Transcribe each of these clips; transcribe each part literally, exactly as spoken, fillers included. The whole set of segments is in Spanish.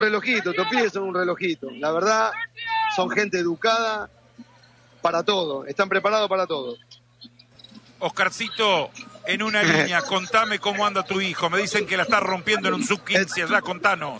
relojito, los pibes son un relojito. La verdad, son gente educada para todo, están preparados para todo. Oscarcito, en una línea, contame cómo anda tu hijo. Me dicen que la está rompiendo en un sub quince allá, contanos.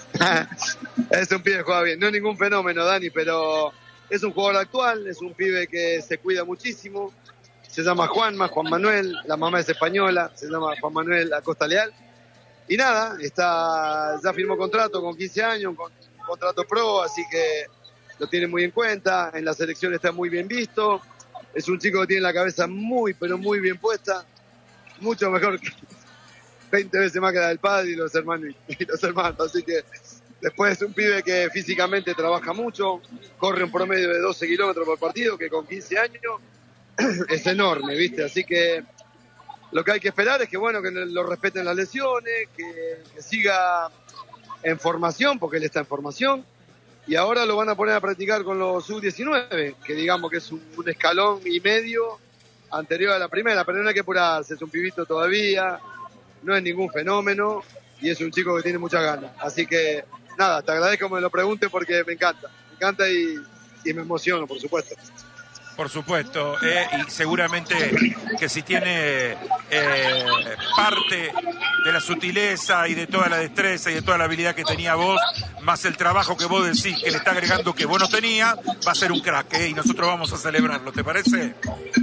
Es un pibe que juega bien, no es ningún fenómeno, Dani, pero es un jugador actual, es un pibe que se cuida muchísimo. Se llama Juanma, Juan Manuel, la mamá es española, se llama Juan Manuel Acosta Leal. Y nada, está, ya firmó contrato con quince años, con contrato pro, así que lo tiene muy en cuenta. En la selección está muy bien visto. Es un chico que tiene la cabeza muy, pero muy bien puesta. Mucho mejor que veinte veces más que la del padre y los hermanos. Y los hermanos. Así que después es un pibe que físicamente trabaja mucho, corre un promedio de doce kilómetros por partido, que con quince años es enorme, ¿viste? Así que lo que hay que esperar es que, bueno, que lo respeten las lesiones, que, que siga en formación, porque él está en formación. Y ahora lo van a poner a practicar con los sub diecinueve, que digamos que es un, un escalón y medio anterior a la primera, pero no hay que apurarse, es un pibito todavía, no es ningún fenómeno y es un chico que tiene muchas ganas. Así que, nada, te agradezco que me lo pregunte porque me encanta, me encanta y, y me emociono, por supuesto. Por supuesto, eh, y seguramente que si tiene eh, parte de la sutileza y de toda la destreza y de toda la habilidad que tenía vos, más el trabajo que vos decís que le está agregando que vos no tenía, va a ser un crack, eh, y nosotros vamos a celebrarlo, ¿te parece?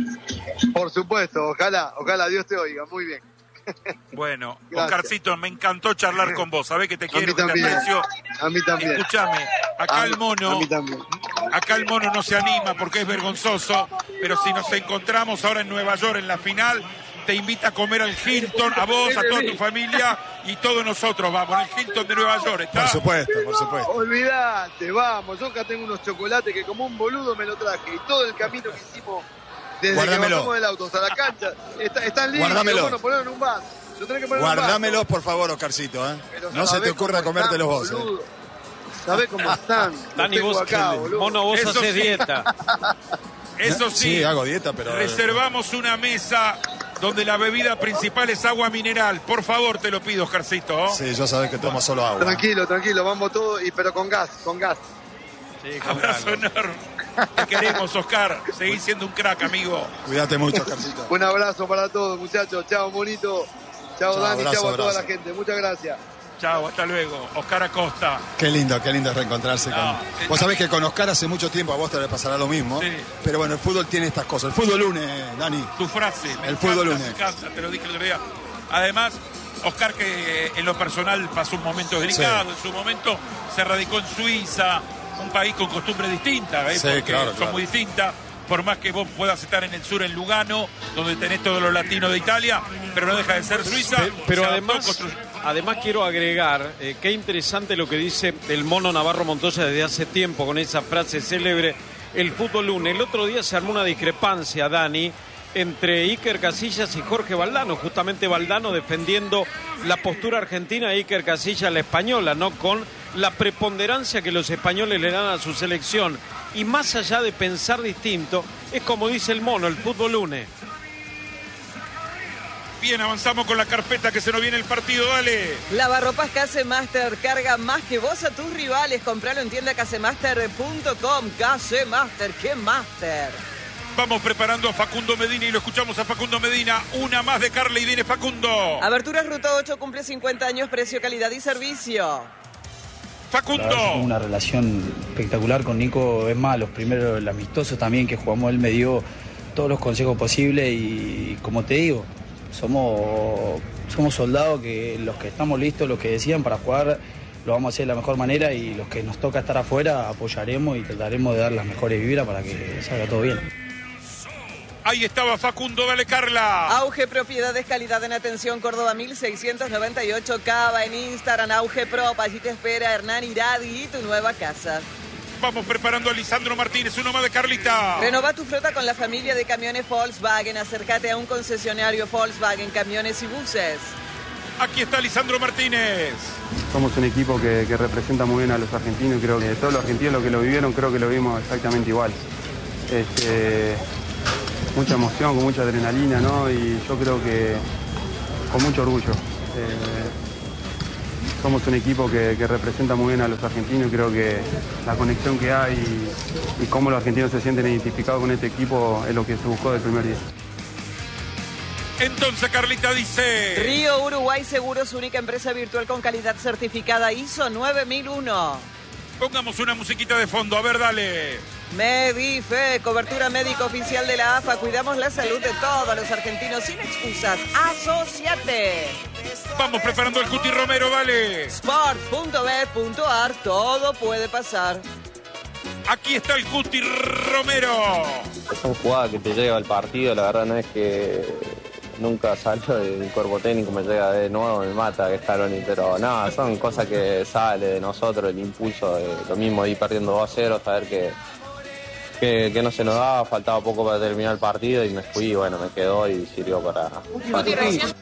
Por supuesto, ojalá, ojalá Dios te oiga, muy bien. Bueno, Oscarcito, me encantó charlar con vos, sabés que te quiero, que te aprecio. A mí también. Escúchame, acá a, el mono, a mí también. acá el mono no se anima porque es vergonzoso, pero si nos encontramos ahora en Nueva York en la final, te invita a comer al Hilton, a vos, a toda tu familia y todos nosotros vamos, al Hilton de Nueva York, ¿está? Por supuesto, por supuesto. Olvídate, vamos, yo acá tengo unos chocolates que como un boludo me lo traje y todo el camino que hicimos desde Guárdamelo. que bajamos del auto hasta la cancha, está, están libres, Guárdamelo. bueno, ponerlo en un vaso. Lo tenés que poner en un Guardámelos, vaso. por favor, Oscarcito, ¿eh? Pero No se te ocurra comértelos vos, boludo. ¿eh? ¿Sabés cómo están? Dani, Los tengo vos, acá, boludo. mono, vos Eso haces sí. dieta. Eso sí, Sí, hago dieta, pero... reservamos una mesa donde la bebida principal es agua mineral. Por favor, te lo pido, Oscarcito. Sí, ya sabés que tomo solo agua. Tranquilo, tranquilo, vamos todos, y, pero con gas, con gas. Sí, con Abrazo calma. enorme. Te queremos, Oscar. Seguís siendo un crack, amigo. Cuídate mucho, Oscarcito. Un abrazo para todos, muchachos. Chao, bonito. Chao, Chao, Dani. abrazo, Chao a toda abrazo. la gente. Muchas gracias. Chao, hasta luego. Oscar Acosta. Qué lindo, qué lindo es reencontrarse No, con... eh, Vos sabés que con Oscar hace mucho tiempo, a vos te le pasará lo mismo. Sí. Pero bueno, el fútbol tiene estas cosas. El fútbol une, Dani. Tu frase. Me El encanta, fútbol me une. encanta, te lo dije el otro día. Además, Oscar, que en lo personal pasó un momento delicado. Sí. En su momento se radicó en Suiza, un país con costumbres distintas, ¿eh? Sí, porque claro, son claro. muy distintas. Por más que vos puedas estar en el sur, en Lugano, donde tenés todos los latinos de Italia, pero no deja de ser Suiza. Pe- Pero Se adaptó, además, construyó- además quiero agregar, eh, qué interesante lo que dice el mono Navarro Montoya desde hace tiempo con esa frase célebre, el fútbol une. El otro día se armó una discrepancia, Dani, entre Iker Casillas y Jorge Valdano, justamente Valdano defendiendo la postura argentina e Iker Casillas la española, ¿no? Con la preponderancia que los españoles le dan a su selección. Y más allá de pensar distinto, es como dice el mono, el fútbol une. Bien, avanzamos con la carpeta que se nos viene el partido, dale. Lavarropas Casemaster, carga más que vos a tus rivales. Compralo en tienda casemaster punto com. Casemaster, ¿qué master? Vamos preparando a Facundo Medina y lo escuchamos a Facundo Medina. Una más de Carla y viene Facundo. Aberturas Ruta ocho cumple cincuenta años, precio, calidad y servicio. La verdad, yo tengo Facundo. una relación espectacular con Nico. Es más, los primeros, el amistoso también que jugamos, él me dio todos los consejos posibles y, como te digo, somos, somos soldados que los que estamos listos, los que decían para jugar, lo vamos a hacer de la mejor manera y los que nos toca estar afuera apoyaremos y trataremos de dar las mejores vibras para que salga todo bien. Ahí estaba Facundo, dale Carla. Auge Propiedades, calidad en atención, Córdoba mil seiscientos noventa y ocho, Cava en Instagram, Auge Prop, allí te espera Hernán Iradi y tu nueva casa. Vamos preparando a Lisandro Martínez, uno más de Carlita. Renova tu flota con la familia de camiones Volkswagen, acércate a un concesionario Volkswagen, camiones y buses. Aquí está Lisandro Martínez. Somos un equipo que, que representa muy bien a los argentinos y creo que todos los argentinos lo que lo vivieron creo que lo vimos exactamente igual. Este, mucha emoción, con mucha adrenalina, ¿no? Y yo creo que con mucho orgullo. Eh, somos un equipo que, que representa muy bien a los argentinos y creo que la conexión que hay y, y cómo los argentinos se sienten identificados con este equipo es lo que se buscó del primer día. Entonces Carlita dice... Río Uruguay Seguros, única empresa virtual con calidad certificada I S O nueve mil uno. Pongamos una musiquita de fondo, a ver, dale. Medife, cobertura médica oficial de la A F A. Cuidamos la salud de todos los argentinos sin excusas. Asociate. Vamos preparando el Cuti Romero, dale. sport punto bet punto ar, todo puede pasar. Aquí está el Cuti Romero. Son jugadas que te llega al partido, la verdad no es que nunca salgo del cuerpo técnico, me llega de nuevo, me mata que Scaloni, pero nada, son cosas que sale de nosotros, el impulso, de, lo mismo de ir perdiendo dos a cero, saber que, que, que no se nos daba, faltaba poco para terminar el partido y me fui, bueno, me quedó y sirvió para... para...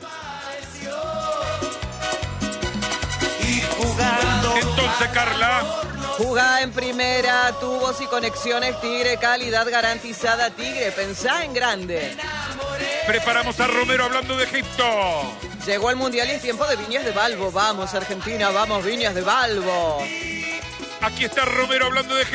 Entonces, Carla... Jugá en primera, tubos y conexiones Tigre, calidad garantizada Tigre, pensá en grande. Preparamos a Romero hablando de Egipto. Llegó el Mundial y es tiempo de Viñas de Balbo. Vamos Argentina, vamos Viñas de Balbo. Aquí está Romero hablando de Egipto.